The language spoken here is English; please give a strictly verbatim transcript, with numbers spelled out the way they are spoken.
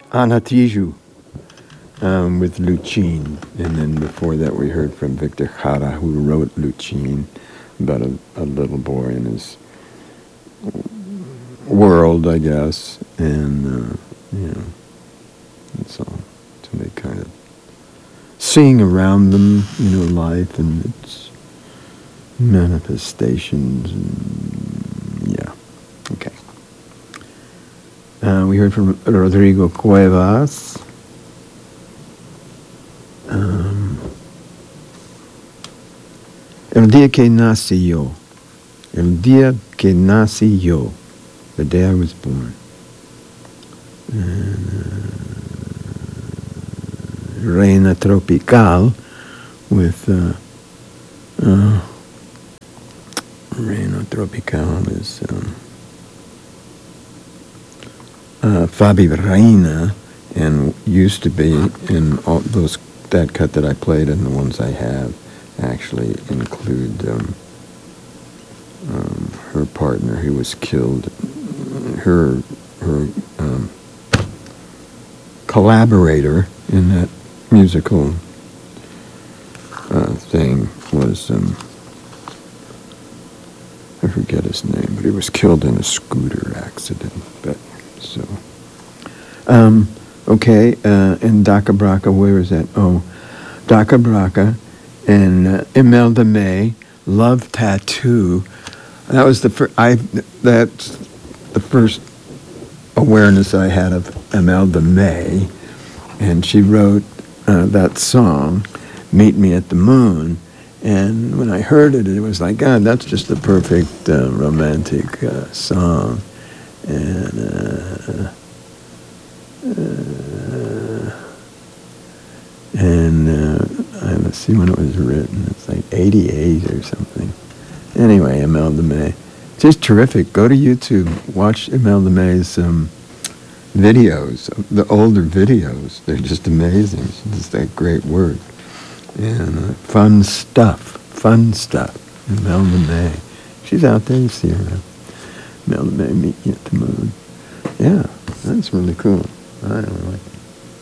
Anatiju um, with Lucine. And then before that we heard from Victor Jara, who wrote Lucine, about a, a little boy in his world, I guess. And, uh, you know, and so, so they kind of seeing around them, you know, life and its manifestations. And, yeah, okay. Uh, we heard from Rodrigo Cuevas. Um, El día que nací yo. El día que nací yo. The day I was born. And, uh, Reina Tropical with uh, uh, Reina Tropical is um, uh, Fabi Reina, and used to be in all those, that cut that I played and the ones I have actually include um, um, her partner who was killed. Her her um, collaborator in that musical uh, thing was um, I forget his name, but he was killed in a scooter accident. But so um, okay, uh, and Daka Braka, where is that? Oh, Daka Braka and uh, Imelda May, Love Tattoo. That was the first. I that's the first awareness I had of Imelda May, and she wrote uh, that song, "Meet Me at the Moon." And when I heard it, it was like, God, that's just the perfect uh, romantic uh, song. And uh, uh, and uh, I, let's see when it was written. It's like eighty-eight or something. Anyway, Imelda May, just terrific. Go to YouTube, watch Imelda May's um, videos, the older videos. They're just amazing. She's just that great word. And uh, fun stuff, fun stuff. Imelda May. She's out there, you see her. Imelda May, Meet You at the Moon. Yeah, that's really cool. I really like it.